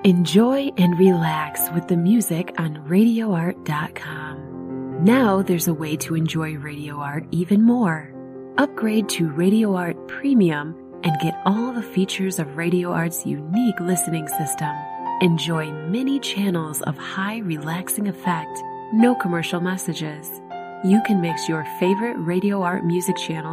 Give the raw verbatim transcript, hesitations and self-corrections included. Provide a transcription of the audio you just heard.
Enjoy and relax with the music on radio art dot com. Now there's a way to enjoy Radio Art even more. Upgrade to Radio Art Premium and get all the features of Radio Art's unique listening system. Enjoy many channels of high relaxing effect, no commercial messages. You can mix your favorite Radio Art music channels